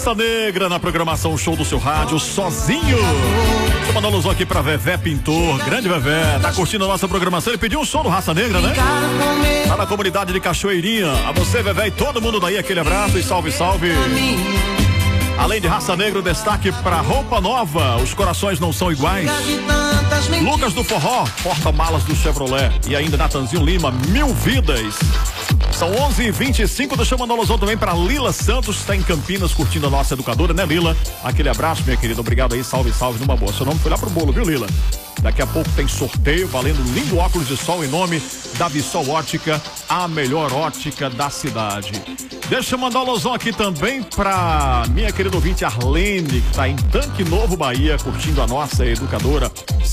Raça Negra na programação Show do Seu Rádio, sozinho. Tô mandando alusão aqui pra Vevé Pintor, grande Vevé, tá curtindo a nossa programação. Ele pediu um som do Raça Negra, né? Tá na comunidade de Cachoeirinha. A você, Vevé, e todo mundo daí, aquele abraço e salve, salve. Além de Raça Negra, destaque pra Roupa Nova, Os Corações Não São Iguais. Lucas do Forró, Porta-Malas do Chevrolet. E ainda Natanzinho Lima, Mil Vidas. São 11h25, deixa eu mandar um alusão também pra Lila Santos, está em Campinas curtindo a nossa educadora, né, Lila? Aquele abraço, minha querida, obrigado aí, salve, salve, numa boa. Seu nome foi lá pro bolo, viu, Lila? Daqui a pouco tem sorteio valendo lindo óculos de sol em nome da Vissol Ótica, a melhor ótica da cidade. Deixa eu mandar um alusão aqui também pra minha querida ouvinte Arlene, que tá em Tanque Novo, Bahia, curtindo a nossa educadora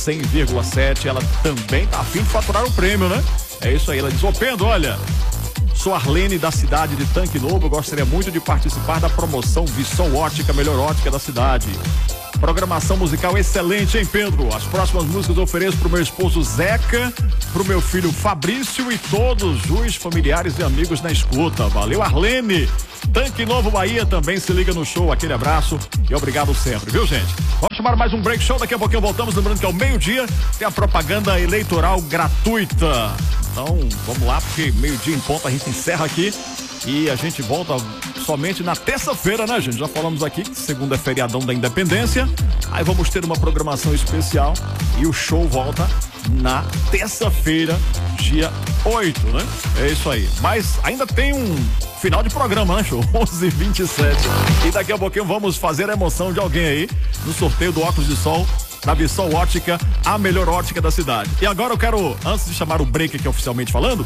100,7. Ela também tá a fim de faturar o prêmio, né? É isso aí, ela diz, ô Pedro, olha, sou Arlene da cidade de Tanque Novo, eu gostaria muito de participar da promoção Vissol Ótica, a melhor ótica da cidade. Programação musical excelente, hein, Pedro? As próximas músicas eu ofereço pro meu esposo Zeca, pro meu filho Fabrício e todos os familiares e amigos na escuta. Valeu, Arlene! Tanque Novo Bahia também se liga no show. Aquele abraço e obrigado sempre, viu, gente? Vamos chamar mais um break show, daqui a pouquinho voltamos. Lembrando que ao meio-dia tem a propaganda eleitoral gratuita. Então, vamos lá, porque meio-dia em ponto a gente encerra aqui e a gente volta somente na terça-feira, né, gente? Já falamos aqui que segunda é feriadão da Independência. Aí vamos ter uma programação especial e o show volta na terça-feira, dia 8, né? É isso aí. Mas ainda tem um final de programa, né, show? 11h27. E daqui a pouquinho vamos fazer a emoção de alguém aí no sorteio do óculos de sol da Vissol Ótica, a melhor ótica da cidade. E agora eu quero, antes de chamar o break aqui oficialmente falando,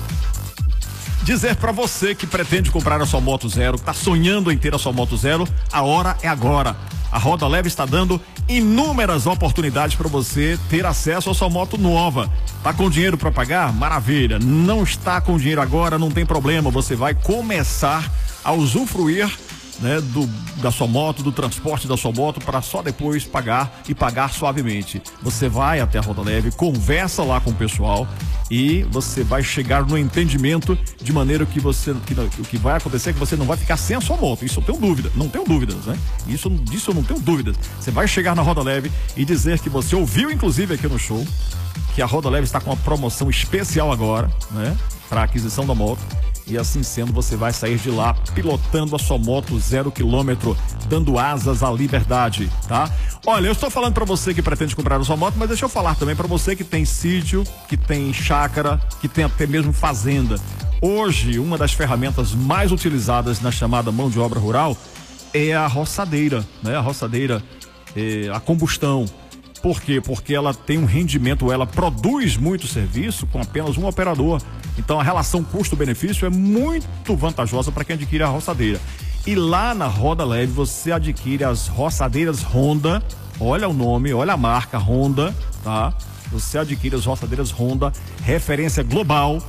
dizer pra você que pretende comprar a sua moto zero, tá sonhando em ter a sua moto zero, a hora é agora. A Roda Leve está dando inúmeras oportunidades para você ter acesso à sua moto nova. Tá com dinheiro para pagar? Maravilha. Não está com dinheiro agora? Não tem problema. Você vai começar a usufruir, né, da sua moto, do transporte da sua moto, para só depois pagar e pagar suavemente. Você vai até a Roda Leve, conversa lá com o pessoal e você vai chegar no entendimento de maneira que o que vai acontecer é que você não vai ficar sem a sua moto. Isso eu tenho dúvida, não tenho dúvidas, né? Disso eu não tenho dúvidas. Você vai chegar na Roda Leve e dizer que você ouviu, inclusive aqui no show, que a Roda Leve está com uma promoção especial agora, né, para aquisição da moto. E assim sendo, você vai sair de lá pilotando a sua moto 0 km, dando asas à liberdade, tá? Olha, eu estou falando para você que pretende comprar a sua moto, mas deixa eu falar também para você que tem sítio, que tem chácara, que tem até mesmo fazenda. Hoje, uma das ferramentas mais utilizadas na chamada mão de obra rural é a roçadeira, né? A roçadeira, a combustão. Por quê? Porque ela tem um rendimento, ela produz muito serviço com apenas um operador. Então a relação custo-benefício é muito vantajosa para quem adquire a roçadeira. E lá na Roda Leve você adquire as roçadeiras Honda, olha o nome, olha a marca Honda, tá? Você adquire as roçadeiras Honda, referência global,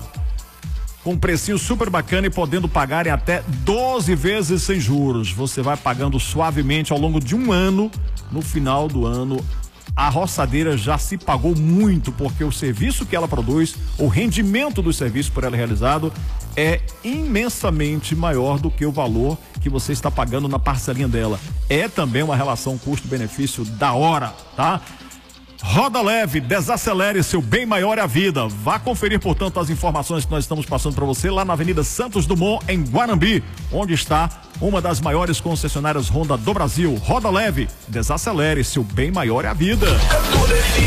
com precinho super bacana e podendo pagar em até 12 vezes sem juros. Você vai pagando suavemente ao longo de um ano. No final do ano, a roçadeira já se pagou muito, porque o serviço que ela produz, o rendimento do serviço por ela realizado é imensamente maior do que o valor que você está pagando na parcelinha dela. É também uma relação custo-benefício da hora, tá? Roda Leve, desacelere, seu bem maior é a vida. Vá conferir, portanto, as informações que nós estamos passando para você lá na Avenida Santos Dumont, em Guarambi, onde está uma das maiores concessionárias Honda do Brasil. Roda Leve, desacelere, seu bem maior é a vida.